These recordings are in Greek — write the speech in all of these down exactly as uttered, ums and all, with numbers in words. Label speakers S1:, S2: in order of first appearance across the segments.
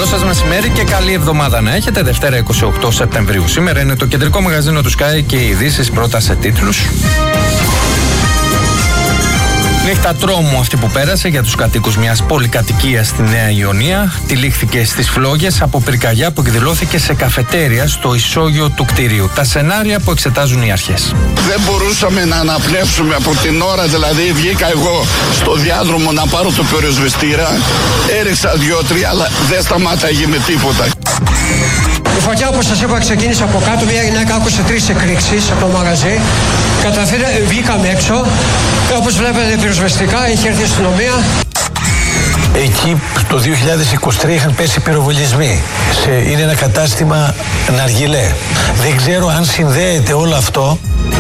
S1: Καλό σας μεσημέρι και καλή εβδομάδα να έχετε. Δευτέρα είκοσι οκτώ Σεπτεμβρίου. Σήμερα είναι το κεντρικό μαγαζίνο του Sky και οι ειδήσεις πρώτα σε τίτλους. Νύχτα τρόμου αυτή που πέρασε για τους κατοίκους μιας πολυκατοικίας στη Νέα Ιωνία. Τυλίχθηκε στις φλόγες από πυρκαγιά που εκδηλώθηκε σε καφετέρια στο ισόγειο του κτηρίου. Τα σενάρια που εξετάζουν οι αρχές.
S2: Δεν μπορούσαμε να αναπνεύσουμε από την ώρα, δηλαδή βγήκα εγώ στο διάδρομο να πάρω το πυροσβεστήρα. Έριξα δύο-τρία, αλλά δεν σταμάταγε με τίποτα.
S3: Η φωτιά, όπως σας είπα, ξεκίνησε από κάτω. Μια γυναίκα άκουσε τρεις εκρήξεις από το μαγαζί. Καταφέραμε, βγήκαμε έξω. Όπως βλέπετε, πυροσβεστικά, είχε έρθει η αστυνομία.
S4: Εκεί το δύο χιλιάδες είκοσι τρία είχαν πέσει πυροβολισμοί. Σε, είναι ένα κατάστημα ναργιλέ. Δεν ξέρω αν συνδέεται όλο αυτό.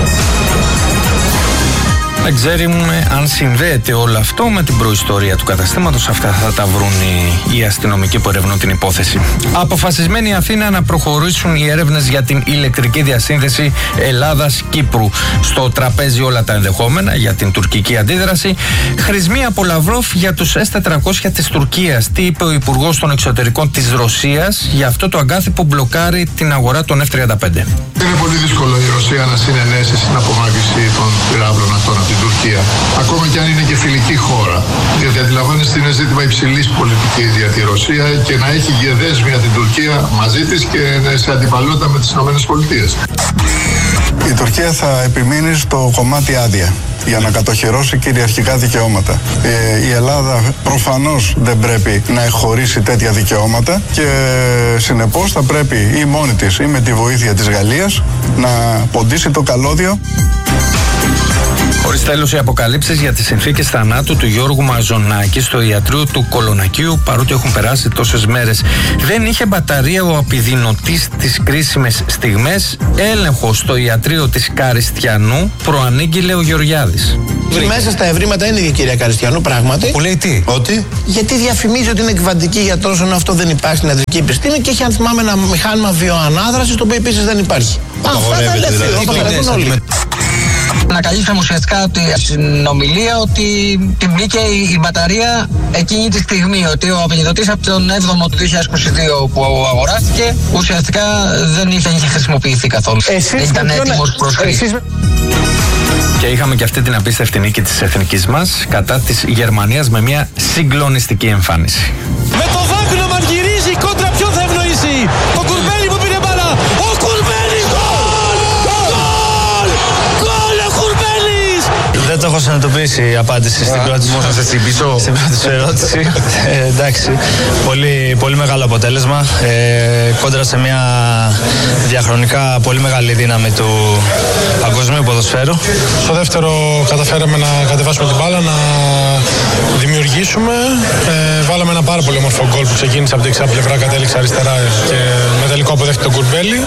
S1: Δεν ξέρουμε αν συνδέεται όλο αυτό με την προϊστορία του καταστήματος. Αυτά θα τα βρουν οι, οι αστυνομικοί που ερευνούν την υπόθεση. Αποφασισμένη η Αθήνα να προχωρήσουν οι έρευνες για την ηλεκτρική διασύνδεση Ελλάδας-Κύπρου. Στο τραπέζι όλα τα ενδεχόμενα για την τουρκική αντίδραση. Χρησμοί από Λαυρόφ για τους ες τετρακόσια της Τουρκίας. Τι είπε ο Υπουργός των Εξωτερικών της Ρωσίας για αυτό το αγκάθι που μπλοκάρει την αγορά των εφ τριάντα πέντε.
S5: Είναι πολύ δύσκολο η Ρωσία να συνενέσει στην απομάκρυνση των πυράβλων αυτών από την Τουρκία. Ακόμα και αν είναι και φιλική χώρα. Γιατί αντιλαμβάνεστε είναι ζήτημα υψηλής πολιτικής για τη Ρωσία και να έχει διαδέσμια την Τουρκία μαζί της και σε αντιπαλότητα με τις ΗΠΑ.
S6: Η Τουρκία θα επιμείνει στο κομμάτι άδεια για να κατοχυρώσει κυριαρχικά δικαιώματα. Ε, η Ελλάδα προφανώς δεν πρέπει να εχωρίσει τέτοια δικαιώματα και συνεπώς θα πρέπει ή μόνη της ή με τη βοήθεια της Γαλλίας να ποντίσει το καλώδιο.
S1: Χωρίς τέλος οι αποκαλύψεις για τις συνθήκες θανάτου του Γιώργου Μαζονάκη στο ιατρείο του Κολονακίου, παρότι έχουν περάσει τόσες μέρες. Δεν είχε μπαταρία ο απειδηνωτής τις κρίσιμες στιγμές. Έλεγχο στο ιατρείο της Καριστιανού προανήγγειλε ο Γεωργιάδης.
S7: Μέσα στα ευρήματα είναι η κυρία Καριστιανού, πράγματι.
S4: Που λέει τι?
S7: Ότι? Γιατί διαφημίζει ότι είναι εκβατική γιατρός, ενώ αυτό δεν υπάρχει στην ιατρική επιστήμη και έχει, αν θυμάμαι, ένα μηχάνημα βιοανάδρασης, το οποίο επίσης δεν υπάρχει. Αυτά τα ελεύθερα όλοι.
S8: Ανακαλύψαμε ουσιαστικά ότι στην ομιλία ότι την μπήκε η μπαταρία εκείνη τη στιγμή. Ότι ο απεινιδωτής από τον έβδομο του δύο χιλιάδες είκοσι δύο που αγοράστηκε ουσιαστικά δεν είχε, είχε χρησιμοποιηθεί καθόλου.
S3: Εσείς
S8: ήταν έτοιμος προς χρήση. Εσείς...
S1: Και είχαμε και αυτή την απίστευτη νίκη της εθνικής μας κατά της Γερμανίας με μια συγκλονιστική εμφάνιση.
S9: Με το Βάγκνο μαργυρίζει κόντρα, ποιον θα ευνοήσει? Το Κουρμπέλι που πήρε μπάλα. Ο Κουρμπέλης γκολ!
S10: Δεν το έχω συνειδητοποιήσει η απάντηση στην πρώτη σου ερώτηση. ε, εντάξει, πολύ, πολύ μεγάλο αποτέλεσμα. Ε, κόντρα σε μια διαχρονικά πολύ μεγάλη δύναμη του παγκοσμίου ποδοσφαίρου.
S11: Στο δεύτερο καταφέραμε να κατεβάσουμε την μπάλα, να δημιουργήσουμε. Ε, βάλαμε ένα πάρα πολύ όμορφο γκολ που ξεκίνησε από την δεξιά πλευρά, κατέληξε αριστερά και με τελικό αποδέχεται τον Κουρμπέλι.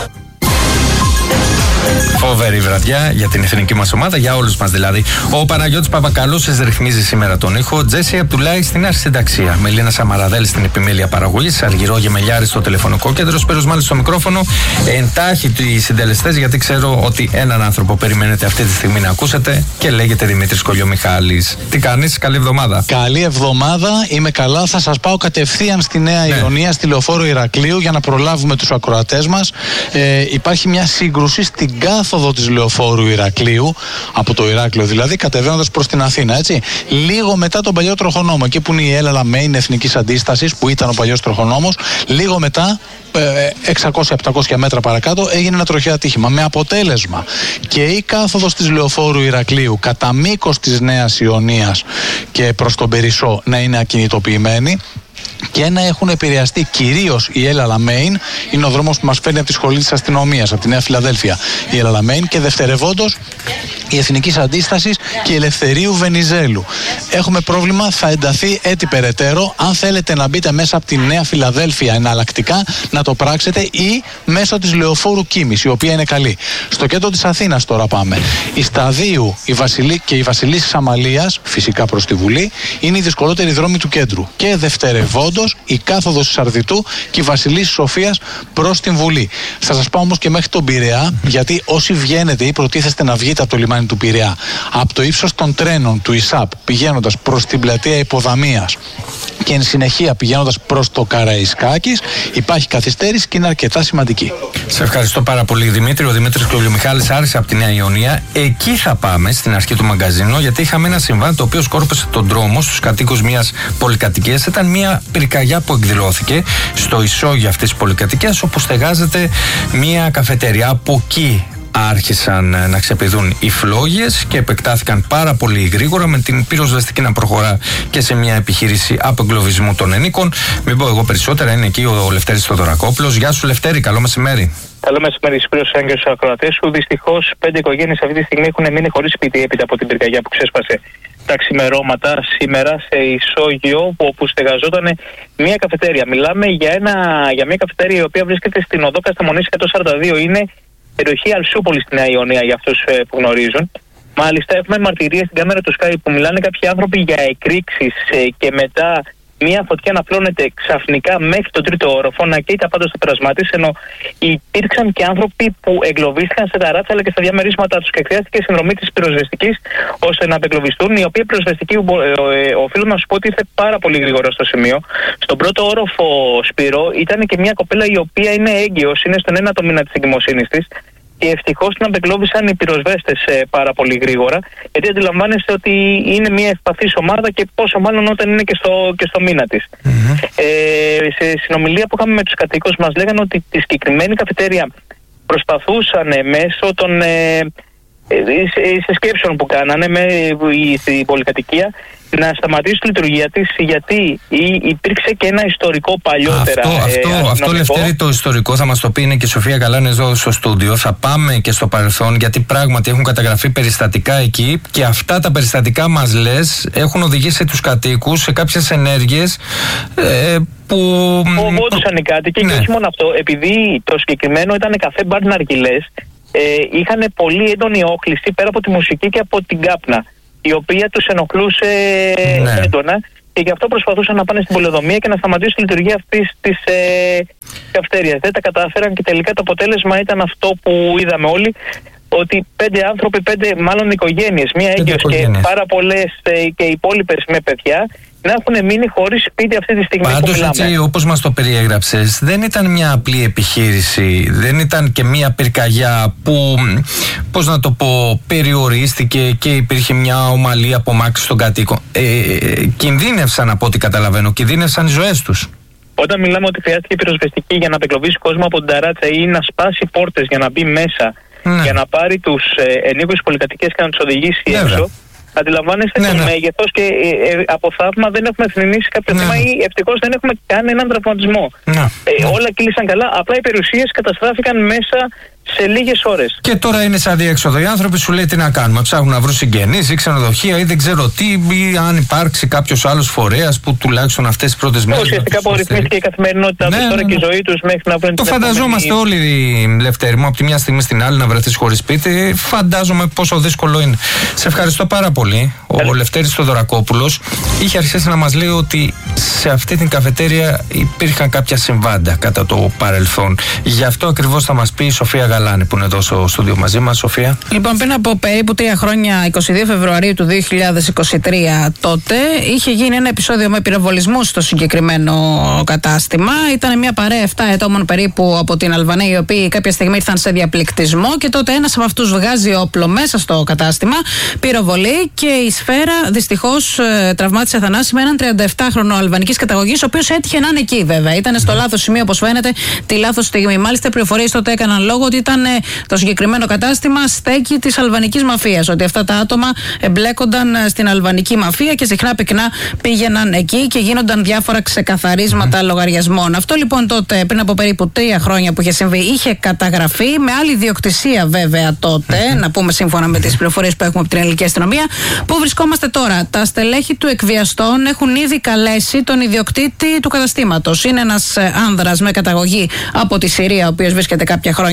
S1: Φοβερή βραδιά για την εθνική μας ομάδα, για όλους μας δηλαδή. Ο Παναγιώτης Παπακαλούσης ρυθμίζει σήμερα τον ήχο. Τζέσι Απτουλάη στην αρχισυνταξία. Μελίνα Σαμαραδέλη στην επιμέλεια παραγωγής. Αργυρό Γεμελιάρη στο τηλεφωνικό κέντρο. Σπύρος Μάλης στο μικρόφωνο. Εντάχει οι συντελεστές, γιατί ξέρω ότι έναν άνθρωπο περιμένετε αυτή τη στιγμή να ακούσετε και λέγεται Δημήτρης Κολιομιχάλης. Τι κάνεις, καλή εβδομάδα.
S12: Καλή εβδομάδα, είμαι καλά. Θα σας πάω κατευθείαν στη Νέα ναι. Ιωνία, στη Λεωφόρο Ηρακλείου, για να προλάβουμε τους ακροατές μας. Ε, υπάρχει μια σύγκρουση στην κάθοδο της Λεωφόρου Ηρακλείου, από το Ηράκλειο δηλαδή, κατεβαίνοντας προς την Αθήνα, έτσι. Λίγο μετά τον παλιό τροχονόμο, εκεί που είναι η Έλαλα Μέιν εθνικής αντίστασης, που ήταν ο παλιός τροχονόμος, λίγο μετά, εξακόσια με επτακόσια μέτρα παρακάτω, έγινε ένα τροχαίο ατύχημα. Με αποτέλεσμα και η κάθοδος της Λεωφόρου Ηρακλείου κατά μήκος της Νέας Ιωνίας και προς τον Περισσό να είναι ακινητοποιημένη, και να έχουν επηρεαστεί κυρίως η Έλαλα Μέιν, είναι ο δρόμος που μας φέρνει από τη σχολή της αστυνομίας, από τη Νέα Φιλαδέλφια, η Έλαλα Μέιν, και δευτερευόντως η Εθνικής Αντίστασης και η Ελευθερίου Βενιζέλου. Έχουμε πρόβλημα, θα ενταθεί έτσι περαιτέρω. Αν θέλετε να μπείτε μέσα από τη Νέα Φιλαδέλφια εναλλακτικά, να το πράξετε, ή μέσω της Λεωφόρου Κίμης, η οποία είναι καλή. Στο κέντρο της Αθήνας τώρα πάμε. Η Σταδίου η Βασιλή και η Βασιλίσσης Αμαλίας, φυσικά προς τη Βουλή, είναι οι δυσκολότεροι δρόμοι του κέντρου. Και δευτερευόντως η κάθοδος της Αρδιτού και η Βασιλίσσης Σοφίας προς την Βουλή. Θα σας πάω όμως και μέχρι τον Πειραιά, γιατί όσοι βγαίνετε ή προτίθεστε να βγείτε από το λιμάνι λιμάνι του Πειραιά. Από το ύψος των τρένων του ΙΣΑΠ πηγαίνοντας προς την πλατεία Υποδαμίας και εν συνεχεία πηγαίνοντας προς το Καραϊσκάκης υπάρχει καθυστέρηση και είναι αρκετά σημαντική.
S1: Σε ευχαριστώ πάρα πολύ, Δημήτρη. Ο Δημήτρης Κλωβιομιχάλης άρχισε από τη Νέα Ιωνία. Εκεί θα πάμε στην αρχή του μαγκαζίνου, γιατί είχαμε ένα συμβάν το οποίο σκόρπισε τον δρόμο στους κατοίκους μιας πολυκατοικίας. Ήταν μια πυρκαγιά που εκδηλώθηκε στο ισόγειο αυτής της πολυκατοικίας, όπου στεγάζεται μια καφετέρια. Από εκεί άρχισαν να ξεπηδούν οι φλόγες και επεκτάθηκαν πάρα πολύ γρήγορα, με την πυροσβεστική να προχωρά και σε μια επιχείρηση απεγκλωβισμού των ενίκων. Μην πω εγώ περισσότερα, είναι εκεί ο Λευτέρης Θοδωρακόπουλος. Γεια σου, Λευτέρη, καλό μεσημέρι.
S13: Καλό μεσημέρι, Σπύρος και στους ακροατές σου. Δυστυχώς, πέντε οικογένειες αυτή τη στιγμή έχουν μείνει χωρίς σπίτι έπειτα από την πυρκαγιά που ξέσπασε τα ξημερώματα σήμερα σε ισόγειο, όπου στεγαζόταν μια καφετέρια. Μιλάμε για, ένα, για μια καφετέρια η οποία βρίσκεται στην οδό Κασταμονής εκατόν σαράντα δύο. Είναι περιοχή Αλσούπολη στη Νέα Ιωνία, για αυτούς ε, που γνωρίζουν. Μάλιστα, έχουμε μαρτυρίες στην κάμερα του Sky που μιλάνε κάποιοι άνθρωποι για εκρήξεις ε, και μετά μια φωτιά να πλώνεται ξαφνικά μέχρι τον τρίτο όροφο, να καίει τα πάντα στο πέρασμά της, ενώ υπήρξαν και άνθρωποι που εγκλωβίστηκαν σε ταράτσα αλλά και στα διαμερίσματά τους και χρειάστηκε συνδρομή της πυροσβεστικής ώστε να απεγκλωβιστούν. Η οποία πυροσβεστική, οφείλω να σου πω ότι ήρθε πάρα πολύ γρήγορα στο σημείο. Στον πρώτο όροφο, Σπύρο, ήταν και μια κοπέλα η οποία είναι έγκυος, είναι στον ένατο μήνα της εγκυμοσύνης της. Και ευτυχώς την απεγκλώβησαν οι πυροσβέστες ε, πάρα πολύ γρήγορα, γιατί αντιλαμβάνεστε ότι είναι μια ευπαθής ομάδα και πόσο μάλλον όταν είναι και στο, και στο μήνα της. Mm-hmm. Ε, σε συνομιλία που είχαμε με τους κατοίκους μας λέγανε ότι τη συγκεκριμένη καφετέρια προσπαθούσαν ε, μέσω των ε, ε, συσκέψεων που κάνανε με, η, στην πολυκατοικία να σταματήσει τη λειτουργία της, γιατί υπήρξε και ένα ιστορικό παλιότερα.
S1: Αυτό, αυτό, ε, αυτό Λευτέρη, το ιστορικό θα μας το πει, είναι και η Σοφία Γαλάνη εδώ στο στούντιο. Θα πάμε και στο παρελθόν, γιατί πράγματι έχουν καταγραφεί περιστατικά εκεί και αυτά τα περιστατικά, μας λες, έχουν οδηγήσει τους κατοίκους σε κάποιες ενέργειες ε, που
S13: φοβόντουσαν οι κάτοικοι. Ναι. Και όχι μόνο αυτό, επειδή το συγκεκριμένο ήταν καφέ μπαρ ναργιλές, ε, είχαν πολύ έντονη όχληση πέρα από τη μουσική και από την κάπνα, η οποία τους ενοχλούσε ναι. έντονα, και γι' αυτό προσπαθούσαν να πάνε στην πολεοδομία και να σταματήσουν τη λειτουργία αυτής της ε, καυτέριας. Δεν τα κατάφεραν και τελικά το αποτέλεσμα ήταν αυτό που είδαμε όλοι, ότι πέντε άνθρωποι, πέντε μάλλον οικογένειες, μία έγκυος και πάρα πολλές ε, και οι υπόλοιπες με παιδιά, να έχουν μείνει χωρίς σπίτι αυτή τη στιγμή.
S1: Πάντως,
S13: που μιλάμε.
S1: Έτσι, όπως μας το περιέγραψες, δεν ήταν μια απλή επιχείρηση, δεν ήταν και μια πυρκαγιά που, πώς να το πω, περιορίστηκε και υπήρχε μια ομαλή απομάκρυνση των κατοίκων. Ε, κινδύνευσαν, από ό,τι καταλαβαίνω, κινδύνευσαν οι ζωές τους.
S13: Όταν μιλάμε ότι χρειάστηκε πυροσβεστική για να απεγκλωβίσει κόσμο από την ταράτσα ή να σπάσει πόρτες για να μπει μέσα, ναι. για να πάρει τους ε, ενίκους πολυκατοικίες και να τους οδηγήσει ναι, έξω. Αντιλαμβάνεστε ναι, το ναι. μέγεθος και ε, ε, από θαύμα δεν έχουμε θρηνήσει κάποιο ναι. θέμα ή ευτυχώς δεν έχουμε κάνει έναν τραυματισμό. Ναι. Ε, ναι. Όλα κύλησαν καλά, απλά οι περιουσίες καταστράφηκαν μέσα σε λίγες ώρες.
S1: Και τώρα είναι σαν διέξοδο. Οι άνθρωποι σου λέει τι να κάνουμε. Ψάχνουν να βρουν συγγενείς ή ξενοδοχεία ή δεν ξέρω τι, ή αν υπάρξει κάποιος άλλος φορέας που τουλάχιστον αυτές τις πρώτες μέρες.
S13: Ουσιαστικά απορριθμίστηκε η καθημερινότητά τους ναι, τώρα ναι, ναι. και η ζωή τους μέχρι να βρουν.
S1: Το φανταζόμαστε επόμενη... όλοι, Λευτέρη μου, από τη μια στιγμή στην άλλη να βρεθείς χωρίς σπίτι. Φαντάζομαι πόσο δύσκολο είναι. Σε ευχαριστώ πάρα πολύ. Ο Έλα. Λευτέρης Θοδωρακόπουλος είχε αρχίσει να μας λέει ότι σε αυτή την καφετέρια υπήρχαν κάποια συμβάντα κατά το παρελθόν. Γι' αυτό ακριβώς θα μας πει η Σοφία Γαλάνη που είναι εδώ στο στούντιο μαζί μας. Σοφία.
S14: Λοιπόν, πριν από περίπου τρία χρόνια, είκοσι δύο Φεβρουαρίου του δύο χιλιάδες είκοσι τρία, τότε είχε γίνει ένα επεισόδιο με πυροβολισμού στο συγκεκριμένο κατάστημα. Ήταν μια παρέα επτά ατόμων περίπου από την Αλβανία, οι οποίοι κάποια στιγμή ήρθαν σε διαπληκτισμό και τότε ένας από αυτούς βγάζει όπλο μέσα στο κατάστημα, πυροβολεί και η σφαίρα δυστυχώς τραυμάτισε θανάσιμα έναν τριανταεπτάχρονο αλβανικής καταγωγής, ο οποίος έτυχε να είναι εκεί βέβαια. Ήταν στο λάθος σημείο, όπως φαίνεται, τη λάθος στιγμή. Μάλιστα, οι πληροφορίες τότε έκαναν λόγο ότι ήταν το συγκεκριμένο κατάστημα στέκη της αλβανικής μαφίας. Ότι αυτά τα άτομα εμπλέκονταν στην αλβανική μαφία και συχνά πυκνά πήγαιναν εκεί και γίνονταν διάφορα ξεκαθαρίσματα mm. λογαριασμών. Αυτό λοιπόν τότε, πριν από περίπου τρία χρόνια που είχε συμβεί, είχε καταγραφεί με άλλη ιδιοκτησία βέβαια τότε, mm. να πούμε σύμφωνα με τις πληροφορίες που έχουμε από την ελληνική αστυνομία. Πού βρισκόμαστε τώρα? Τα στελέχη του εκβιαστών έχουν ήδη καλέσει τον ιδιοκτήτη του καταστήματος. Είναι ένας άνδρας με καταγωγή από τη Συρία, ο οποίος βρίσκεται κάποια χρόνια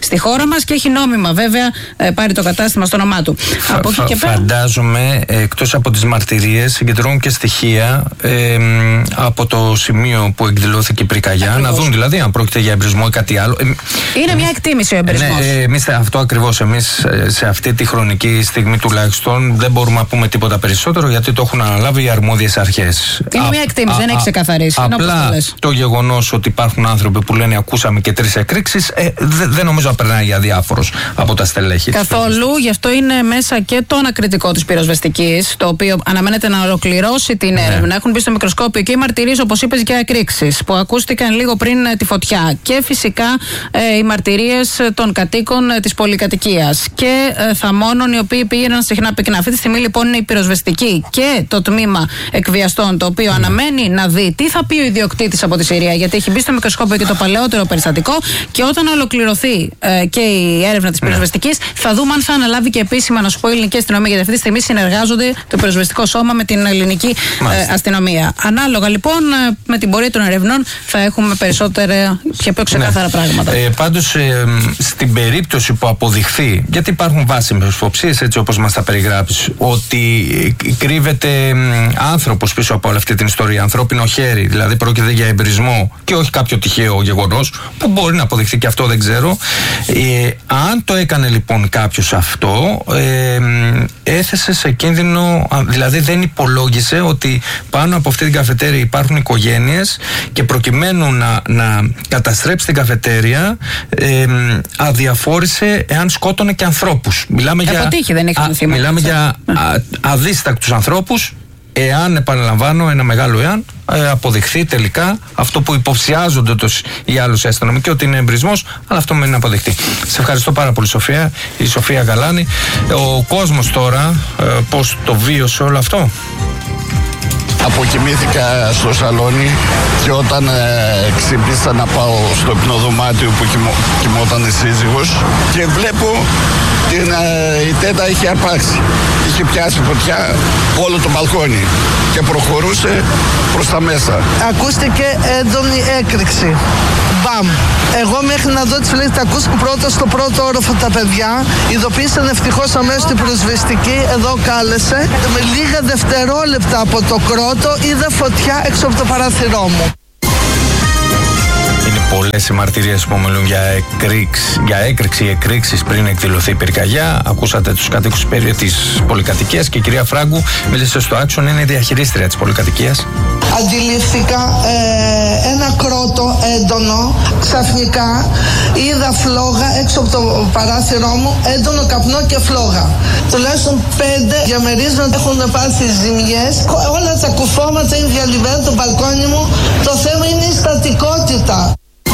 S14: στη χώρα μας και έχει νόμιμα βέβαια ε, πάρει το κατάστημα στο όνομά του.
S1: Φα,
S14: από εκεί
S1: φα,
S14: και πέρα.
S1: Φαντάζομαι, εκτός από τις μαρτυρίες, συγκεντρώνουν και στοιχεία ε, από το σημείο που εκδηλώθηκε η πυρκαγιά. Ακριβώς. Να δουν δηλαδή αν πρόκειται για εμπρισμό ή κάτι άλλο.
S14: Είναι εμείς, μια εκτίμηση ο εμπρισμός.
S1: Ναι, εμείς αυτό ακριβώς. Εμείς σε αυτή τη χρονική στιγμή τουλάχιστον δεν μπορούμε να πούμε τίποτα περισσότερο, γιατί το έχουν αναλάβει οι αρμόδιες αρχές.
S14: Είναι α, μια εκτίμηση, α, δεν έχει ξεκαθαρίσει.
S1: Απλά το, το γεγονός ότι υπάρχουν άνθρωποι που λένε ακούσαμε και τρεις εκρήξεις, ε, δεν δε νομίζω να περνάει για διάφορος από τα στελέχη.
S14: Καθόλου, γι' αυτό είναι μέσα και το ανακριτικό της πυροσβεστικής, το οποίο αναμένεται να ολοκληρώσει την ναι. έρευνα. Έχουν μπει στο μικροσκόπιο και οι μαρτυρίες, όπως είπες, για εκρήξεις που ακούστηκαν λίγο πριν τη φωτιά. Και φυσικά ε, οι μαρτυρίες των κατοίκων ε, της πολυκατοικίας και ε, θαμώνων οι οποίοι πήγαιναν συχνά πυκνά. Αυτή τη στιγμή λοιπόν είναι η πυροσβεστική και το τμήμα εκβιαστών, το οποίο mm. αναμένει να δει τι θα πει ο ιδιοκτήτης από τη Συρία, γιατί έχει μπει στο μικροσκόπιο και το παλαιότερο περιστατικό. Και όταν ολοκληρωθεί ε, και η έρευνα της πυροσβεστικής, θα δούμε αν θα αναλάβει και επίσημα, να σου πω, η ελληνική αστυνομία, γιατί αυτή τη στιγμή συνεργάζονται το πυροσβεστικό σώμα με την ελληνική ε, αστυνομία. Ανάλογα λοιπόν με την πορεία των ερευνών θα έχουμε περισσότερα και πιο ξεκάθαρα ναι. πράγματα.
S1: Ε, πάντως ε, στην περίπτωση που αποδειχθεί, γιατί υπάρχουν βάσιμες υποψίες, έτσι όπως μας τα περιγράψεις, ότι κρύβεται άνθρωπος πίσω από όλη αυτή την ιστορία, ανθρώπινο χέρι, δηλαδή πρόκειται για εμπρισμό και όχι κάποιο τυχαίο γεγονός, που μπορεί να αποδειχθεί και αυτό, δεν ξέρω. Ε, αν το έκανε λοιπόν κάποιος αυτό, ε, έθεσε σε κίνδυνο, δηλαδή δεν υπολόγισε ότι πάνω από αυτή την καφετέρια υπάρχουν οικογένειες και προκειμένου να, να καταστρέψει την καφετέρια, ε, αδιαφόρησε εάν σκότωνε και ανθρώπους. Μιλάμε για,
S14: αποτύχει, δεν έχει
S1: α, μιλάμε για α, αδίστακτους ανθρώπους, εάν, επαναλαμβάνω, ένα μεγάλο εάν, ε, αποδειχθεί τελικά αυτό που υποψιάζονται τους οι άλλους αστυνομικοί ότι είναι εμπρισμός, αλλά αυτό μένει να αποδειχθεί. Σε ευχαριστώ πάρα πολύ, Σοφία. Η Σοφία Γαλάνη. Ο κόσμος τώρα, ε, πώς το βίωσε όλο αυτό?
S2: Αποκοιμήθηκα στο σαλόνι και όταν ε, ξύπνησα να πάω στο υπνοδωμάτιο που κοιμώ, κοιμόταν η σύζυγος και βλέπω την, ε, η τέτα είχε αρπάξει. Είχε πιάσει φωτιά όλο το μπαλκόνι και προχωρούσε προς τα μέσα.
S15: Ακούστηκε έντονη έκρηξη. Μπαμ. Εγώ μέχρι να δω τις φλέξεις, ακούστηκε πρώτα στο πρώτο όροφο τα παιδιά. Ειδοποίησαν ευτυχώς αμέσως την πυροσβεστική. Εδώ κάλεσε. Με λίγα δευτερόλεπτα από το κρότο είδα φωτιά έξω από το παράθυρό μου.
S1: Είναι πολλές οι μαρτυρίες που μιλούν για, εκρήξ, για έκρηξη ή εκρήξεις πριν εκδηλωθεί η πυρκαγιά. Ακούσατε τους κατοίκους της πολυκατοικίας και η κυρία Φράγκου μίλησε στο Άξον, είναι η διαχειρίστρια της πολυκατοικίας.
S15: Αντιλήφθηκα ε, ένα κρότο έντονο, ξαφνικά είδα φλόγα έξω από το παράθυρό μου, έντονο καπνό και φλόγα. Τουλάχιστον πέντε διαμερίσματα έχουν πάθει ζημιές, όλα τα κουφώματα είναι διαλυμμένα, το μπαλκόνι μου. Το θέμα είναι η στατικότητα.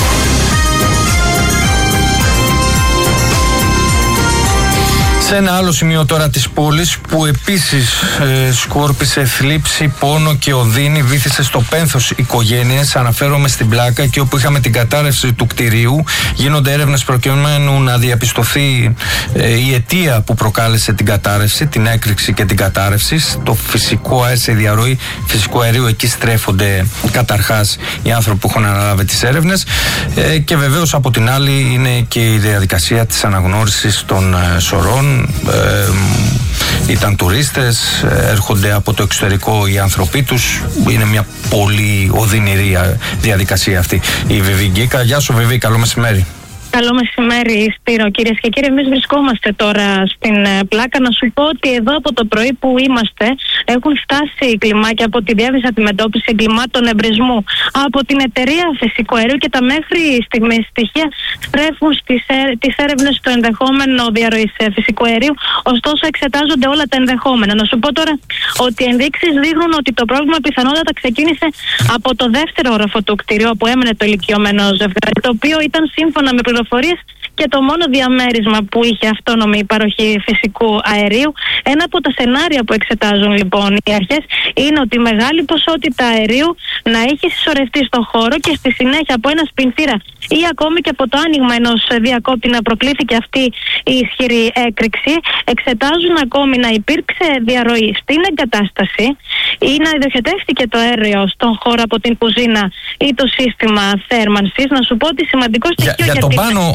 S1: Σε ένα άλλο σημείο τώρα της πόλης που επίσης ε, σκόρπισε θλίψη, πόνο και οδύνη, βύθισε στο πένθος οικογένειες, αναφέρομαι στην Πλάκα, και όπου είχαμε την κατάρρευση του κτηρίου. Γίνονται έρευνες προκειμένου να διαπιστωθεί ε, η αιτία που προκάλεσε την κατάρρευση, την έκρηξη και την κατάρρευση. Το φυσικό αέριο, σε διαρροή φυσικού αερίου, εκεί στρέφονται καταρχάς οι άνθρωποι που έχουν αναλάβει τις έρευνες, ε, και βεβαίως από την άλλη είναι και η διαδικασία της αναγνώρισης των ε, σωρών. Ε, ήταν τουρίστες, έρχονται από το εξωτερικό οι άνθρωποι τους. Είναι μια πολύ οδυνηρή διαδικασία αυτή. Η Βιβί Γκίκα. Γεια σου Βιβί, καλό μεσημέρι.
S16: Καλό μεσημέρι, Σπύρο. Κυρίες και κύριοι, εμείς βρισκόμαστε τώρα στην Πλάκα. Να σου πω ότι εδώ από το πρωί που είμαστε έχουν φτάσει κλιμάκια από τη διεύθυνση αντιμετώπιση εγκλημάτων εμπρισμού από την εταιρεία φυσικού αερίου, και τα μέχρι στιγμής στοιχεία στρέφουν στις τις έρευνες στο ενδεχόμενο διαρροής φυσικού αερίου. Ωστόσο, εξετάζονται όλα τα ενδεχόμενα. Να σου πω τώρα ότι οι ενδείξεις δείχνουν ότι το πρόβλημα πιθανότατα ξεκίνησε από το δεύτερο όροφο του κτηρίου, όπου έμενε το ηλικιωμένο ζευγάρι, το οποίο ήταν σύμφωνα με πληροφορίες και το μόνο διαμέρισμα που είχε αυτόνομη παροχή φυσικού αερίου. Ένα από τα σενάρια που εξετάζουν λοιπόν οι αρχές είναι ότι μεγάλη ποσότητα αερίου να έχει συσσωρευτεί στο χώρο και στη συνέχεια από ένα σπινθήρα ή ακόμη και από το άνοιγμα ενός διακόπτη να προκλήθηκε αυτή η ισχυρή έκρηξη. Εξετάζουν ακόμη να υπήρξε διαρροή στην εγκατάσταση ή να διοχετεύτηκε το αέριο στον χώρο από την κουζίνα ή το σύστημα θέρμανσης. Να σου πω ότι σημαντικό στοιχείο
S1: για, για,
S16: γιατί...
S1: τον πάνω, για τον πάνω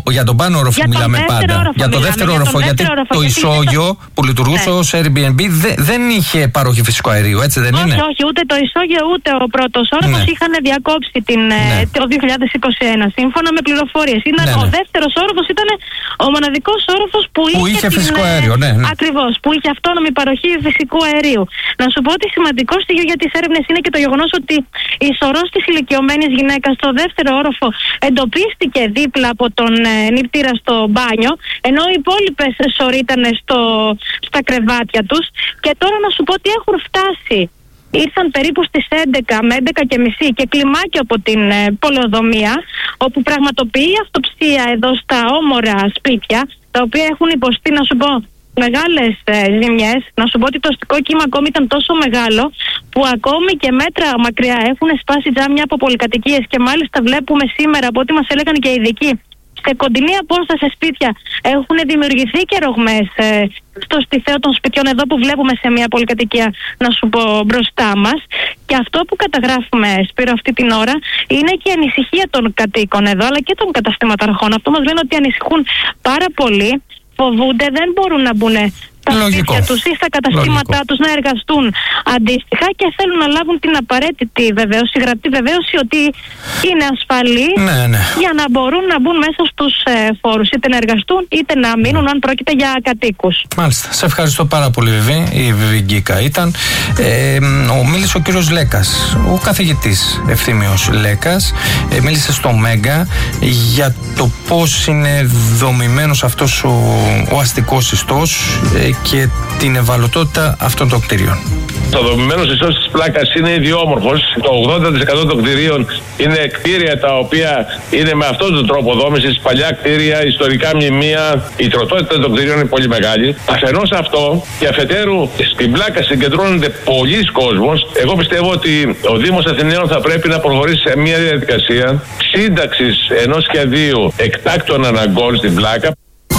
S1: πάνω όροφο μιλάμε πάντα. Για το δεύτερο όροφο, γιατί το ισόγειο που λειτουργούσε ως Airbnb δε, δεν είχε παροχή φυσικού αερίου, έτσι δεν
S16: όχι,
S1: είναι?
S16: Όχι, όχι, ούτε το ισόγειο ούτε ο πρώτος όροφος ναι. είχαν διακόψει την, ναι. το δύο χιλιάδες είκοσι ένα, σύμφωνα με πληροφορίες. Ναι, ο ναι. δεύτερος όροφος ήταν ο μοναδικός όροφος που,
S1: που
S16: είχε,
S1: είχε
S16: την,
S1: φυσικό αέριο. Ναι, ναι.
S16: Ακριβώς, που είχε αυτόνομη παροχή φυσικού αερίου. Να σου πω ότι σημαντικό στοιχείο για τις έρευνες είναι και το γεγονός ότι η σωρός της ηλικιωμένης γυναίκας στο δεύτερο όροφο εντοπίστηκε δίπλα από τον ε, νηπτήρα στο μπάνιο, ενώ οι υπόλοιπες σωροί ήταν στο, στα κρεβάτια τους. Και τώρα να σου πω ότι έχουν φτάσει. Ήρθαν περίπου στις έντεκα με έντεκα και μισή και κλιμάκιο από την ε, πολεοδομία, όπου πραγματοποιεί αυτοψία εδώ στα όμορα σπίτια, τα οποία έχουν υποστεί, να σου πω, μεγάλες ε, ζημιές. Να σου πω ότι το αστικό κύμα ακόμη ήταν τόσο μεγάλο που ακόμη και μέτρα μακριά έχουν σπάσει τζάμια από πολυκατοικίες, και μάλιστα βλέπουμε σήμερα, από ό,τι μας έλεγαν και οι ειδικοί, σε κοντινή απόσταση σπίτια έχουν δημιουργηθεί και ρογμές ε, στο στιθαίο των σπιτιών εδώ που βλέπουμε σε μια πολυκατοικία, να σου πω, μπροστά μας. Και αυτό που καταγράφουμε, Σπύρο, αυτή την ώρα είναι και η ανησυχία των κατοίκων εδώ, αλλά και των καταστηματαρχών. Αυτό μας λένε ότι ανησυχούν πάρα πολύ, φοβούνται, δεν μπορούν να μπουν στα σπίτια τους ή στα καταστήματά τους να εργαστούν αντίστοιχα, και θέλουν να λάβουν την απαραίτητη βεβαίωση, γραπτή βεβαίωση ότι είναι ασφαλή, ναι, ναι. για να μπορούν να μπουν μέσα στους ε, φόρους, είτε να εργαστούν είτε να μείνουν, αν πρόκειται για κατοίκους.
S1: Μάλιστα. Σε ευχαριστώ πάρα πολύ, Βιβί. Η Βιβί Γκίκα ήταν. Ε, ο, μίλησε ο κύριος Λέκας, ο καθηγητής Ευθύμιος Λέκας, ε, μίλησε στο Μέγκα για το πώς είναι δομημένος αυτός ο, ο αστικός ιστός ε, και την ευαλωτότητα αυτών των κτηρίων.
S17: Το δομημένο ιστός της πλάκας είναι ιδιόμορφος. Το ογδόντα τοις εκατό των κτηρίων είναι κτίρια τα οποία είναι με αυτόν τον τρόπο δόμησης, παλιά κτίρια, ιστορικά μνημεία. Η τροτότητα των κτηρίων είναι πολύ μεγάλη. Αφενός αυτό, και αφετέρου στην πλάκα συγκεντρώνονται πολλοί κόσμος. Εγώ πιστεύω ότι ο Δήμος Αθηναίων θα πρέπει να προχωρήσει σε μια διαδικασία σύνταξης ενός σχεδίου εκτάκτων αναγκών στην πλάκα.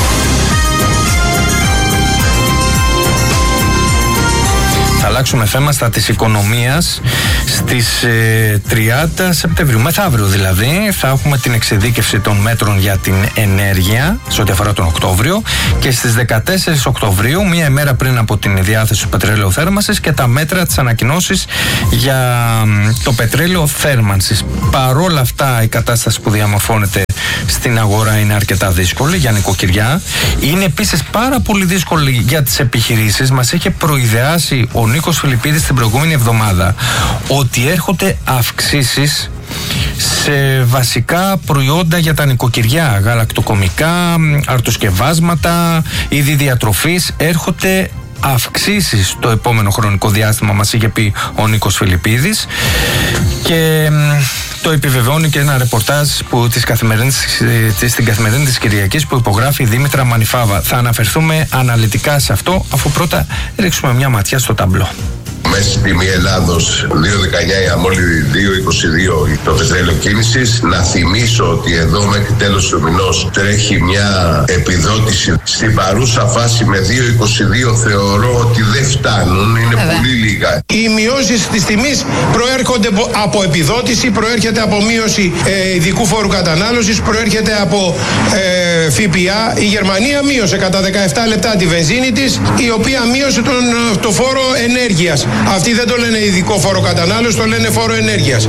S1: Θα αλλάξουμε θέμα στα της οικονομίας στις ε, τριάντα Σεπτεμβρίου, μεθαύριο δηλαδή. Θα έχουμε την εξειδίκευση των μέτρων για την ενέργεια σε ό,τι αφορά τον Οκτώβριο, και στις δεκατέσσερις Οκτωβρίου, μία ημέρα πριν από την διάθεση του πετρέλαιου θέρμανσης, και τα μέτρα της ανακοινώσης για το πετρέλαιο θέρμανσης. Παρόλα αυτά, η κατάσταση που διαμορφώνεται στην αγορά είναι αρκετά δύσκολη για νοικοκυριά. Είναι επίσης πάρα πολύ δύσκολη για τις επιχειρήσεις. Μας είχε προειδεάσει ο Νίκος Φιλιππίδης την προηγούμενη εβδομάδα ότι έρχονται αυξήσεις σε βασικά προϊόντα για τα νοικοκυριά, γαλακτοκομικά, αρτοσκευάσματα, είδη διατροφής. Έρχονται αυξήσεις το επόμενο χρονικό διάστημα, μας είχε πει ο Νίκος Φιλιππίδης, και το επιβεβαιώνει και ένα ρεπορτάζ που της καθημερινής, της, στην καθημερινή της Κυριακής που υπογράφει η Δήμητρα Μανιφάβα. Θα αναφερθούμε αναλυτικά σε αυτό, αφού πρώτα ρίξουμε μια ματιά στο ταμπλό.
S18: Μέση τιμή Ελλάδος δύο δεκαεννιά, η αμόλυδη δύο είκοσι δύο το πετρέλαιο κίνησης. Να θυμίσω ότι εδώ μέχρι τέλος του μηνός τρέχει μια επιδότηση. Στην παρούσα φάση με δύο είκοσι δύο θεωρώ ότι δεν φτάνουν, είναι Εβε. πολύ λίγα.
S19: Οι μειώσεις της τιμής προέρχονται από επιδότηση, προέρχεται από μείωση ε, ειδικού φόρου κατανάλωσης, προέρχεται από ε, ΦΠΑ. Η Γερμανία μείωσε κατά δεκαεπτά λεπτά τη βενζίνη της, η οποία μείωσε τον, το φόρο ενέργειας. Αυτοί δεν το λένε ειδικό φόρο κατανάλωση, το λένε φόρο ενέργειας.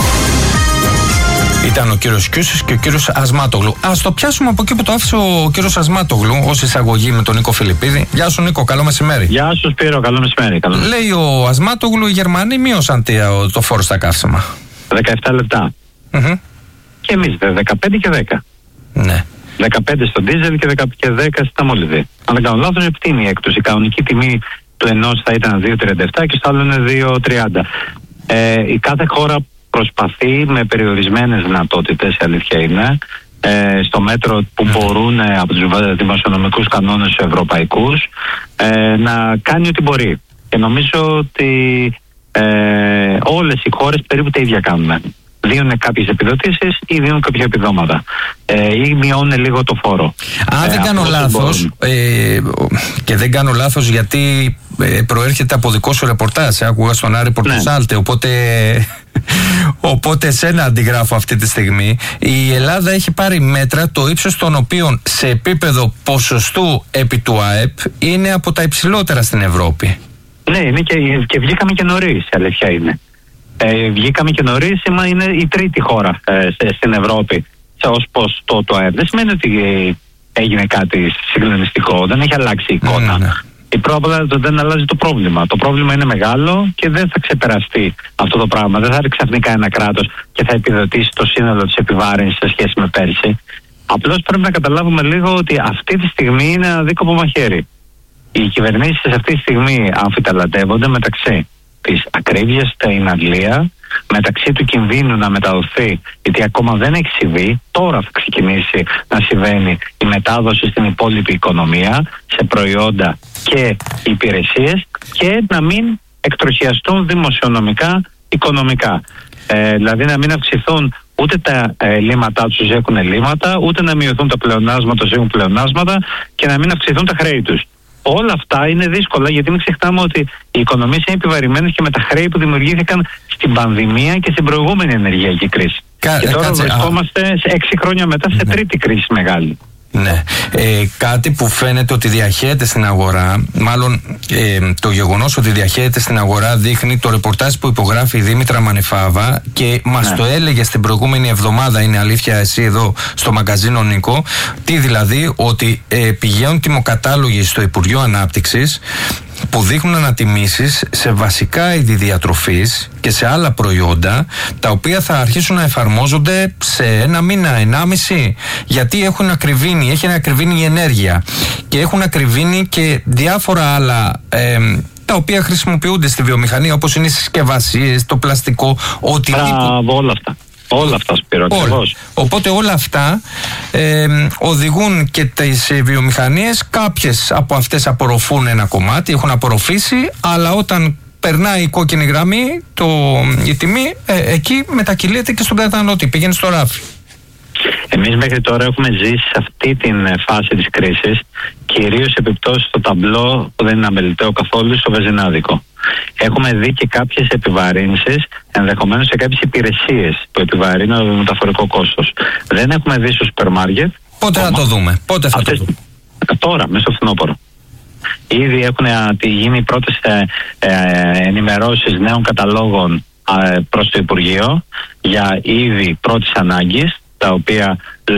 S1: Ήταν ο κύριος Κιούσης και ο κύριος Ασμάτογλου. Ας το πιάσουμε από εκεί που το άφησε ο κύριος Ασμάτογλου ως εισαγωγή με τον Νίκο Φιλιππίδη. Γεια σου, Νίκο, καλό μεσημέρι.
S20: Γεια σου, Σπύρο, καλό μεσημέρι. Καλό μεσημέρι.
S1: Λέει ο Ασμάτογλου, οι Γερμανοί μείωσαν το φόρο στα καύσιμα.
S20: δεκαεπτά λεπτά. Mm-hmm. Και εμείς δεκαπέντε και δέκα.
S1: Ναι.
S20: δεκαπέντε στο ντίζελ και δέκα στα μολυβή. Αν δεν κάνω λάθος, είναι η έκπτωση. Η κανονική τιμή του ενός θα ήταν δύο τριάντα επτά και στο άλλο είναι δύο τριάντα. Ε, η κάθε χώρα προσπαθεί με περιορισμένες δυνατότητες, η αλήθεια είναι, ε, στο μέτρο που μπορούν ε, από τους δημοσιονομικούς κανόνες ευρωπαϊκούς, ε, να κάνει ό,τι μπορεί. Και νομίζω ότι ε, όλες οι χώρες περίπου τα ίδια κάνουν. δίνουν κάποιες επιδοτήσεις ή δίνουν κάποια επιδόματα ε, ή μειώνουν λίγο το φόρο.
S1: Αν ε, δεν κάνω λάθος, ε, και δεν κάνω λάθος γιατί ε, προέρχεται από δικό σου ρεπορτάζ, άκουγα στον Άρη Πορτοσάλτε, ναι. οπότε... Οπότε σένα αντιγράφω αυτή τη στιγμή. Η Ελλάδα έχει πάρει μέτρα το ύψος των οποίων σε επίπεδο ποσοστού επί του ΑΕΠ είναι από τα υψηλότερα στην Ευρώπη.
S20: Ναι, είναι και, και βγήκαμε και νωρίς, η αλήθεια είναι. Ε, βγήκαμε και νωρίς, είναι η τρίτη χώρα ε, στην Ευρώπη σε ως ποσοστό του ΑΕΠ. Δεν σημαίνει ότι έγινε κάτι συγκλονιστικό, δεν έχει αλλάξει η εικόνα. Ναι, ναι. Η πρόβλημα δεν αλλάζει το πρόβλημα. Το πρόβλημα είναι μεγάλο και δεν θα ξεπεραστεί αυτό το πράγμα. Δεν θα έρθει ξαφνικά ένα κράτος και θα επιδοτήσει το σύνολο της επιβάρυνσης σε σχέση με πέρσι. Απλώς πρέπει να καταλάβουμε λίγο ότι αυτή τη στιγμή είναι ένα δίκοπο μαχαίρι. Οι κυβερνήσεις αυτή τη στιγμή αμφιταλαντεύονται μεταξύ της ακρίβειας στην Αγγλία, μεταξύ του κινδύνου να μεταδοθεί, γιατί ακόμα δεν έχει συμβεί, τώρα θα ξεκινήσει να συμβαίνει η μετάδοση στην υπόλοιπη οικονομία, σε προϊόντα και υπηρεσίες, και να μην εκτροχιαστούν δημοσιονομικά, οικονομικά. Ε, δηλαδή να μην αυξηθούν ούτε τα ελλείμματά τους έχουν ελλείμματα, ούτε να μειωθούν τα πλεονάσματα τους έχουν πλεονάσματα, και να μην αυξηθούν τα χρέη τους. Όλα αυτά είναι δύσκολα, γιατί μην ξεχνάμε ότι οι οικονομίες είναι επιβαρημένες και με τα χρέη που δημιουργήθηκαν στην πανδημία και στην προηγούμενη ενεργειακή κρίση. Κα, και τώρα κάτσε, βρισκόμαστε α... σε έξι χρόνια μετά σε ναι. τρίτη κρίση μεγάλη.
S1: Ναι. Ε, κάτι που φαίνεται ότι διαχέεται στην αγορά, μάλλον ε, το γεγονός ότι διαχέεται στην αγορά δείχνει το ρεπορτάζ που υπογράφει η Δήμητρα Μανεφάβα και μας ναι. το έλεγε στην προηγούμενη εβδομάδα, είναι αλήθεια, εσύ εδώ στο μαγκαζίνο Νίκο. Τι δηλαδή, ότι ε, πηγαίνουν τιμοκατάλογοι στο Υπουργείο Ανάπτυξης που δείχνουν ανατιμήσεις σε βασικά είδη διατροφής και σε άλλα προϊόντα, τα οποία θα αρχίσουν να εφαρμόζονται σε ένα μήνα, ενάμιση, γιατί έχουν ακριβήνει, έχει ακριβήνει η ενέργεια και έχουν ακριβήνει και διάφορα άλλα ε, τα οποία χρησιμοποιούνται στη βιομηχανία, όπως είναι οι συσκευασίες, το πλαστικό, οτιδήποτε.
S20: Μπράβο, όλα αυτά. Όλα αυτά, Σπύρο, ακριβώς.
S1: Οπότε όλα αυτά ε, οδηγούν και τις βιομηχανίες, κάποιες από αυτές απορροφούν ένα κομμάτι, έχουν απορροφήσει, αλλά όταν περνάει η κόκκινη γραμμή, το, η τιμή, ε, εκεί μετακυλείται και στον καταναλωτή, πηγαίνει στο ράφι.
S20: Εμείς μέχρι τώρα έχουμε ζήσει σε αυτή την φάση της κρίσης κυρίως επιπτώσεις στο ταμπλό, που δεν είναι αμεληταίο καθόλου, στο βενζινάδικο. Έχουμε δει και κάποιες επιβαρύνσεις, ενδεχομένως σε κάποιες υπηρεσίες που επιβαρύνουν το μεταφορικό κόστος. Δεν έχουμε δει στο σούπερ μάρκετ.
S1: Πότε θα το δούμε, πότε θα αυτές, το δούμε.
S20: Τώρα, μέσα στο φθινόπωρο. Ήδη έχουν γίνει οι πρώτες ε, ε, ενημερώσεις νέων καταλόγων ε, προς το Υπουργείο για είδη πρώτης ανάγκης, τα οποία